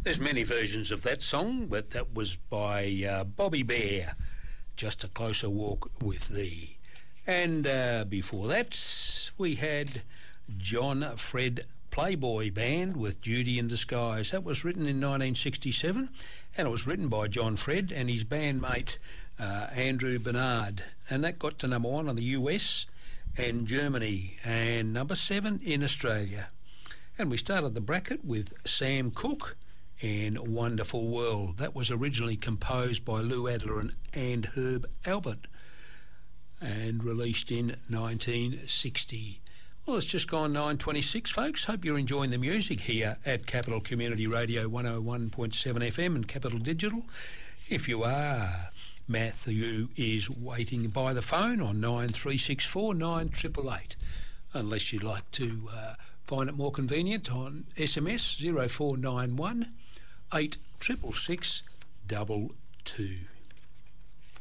There's many versions of that song, but that was by Bobby Bear, Just a Closer Walk with Thee. And before that, we had John Fred Playboy Band with Judy in Disguise. That was written in 1967, and it was written by John Fred and his bandmate Andrew Bernard. And that got to number 1 in the US and Germany, and number 7 in Australia. And we started the bracket with Sam Cooke and Wonderful World. That was originally composed by Lou Adler and Herb Alpert and released in 1960. Well, it's just gone 9:26, folks. Hope you're enjoying the music here at Capital Community Radio 101.7 FM and Capital Digital. If you are, Matthew is waiting by the phone on 9364 9888. Unless you'd like to find it more convenient on SMS 0491 866 22.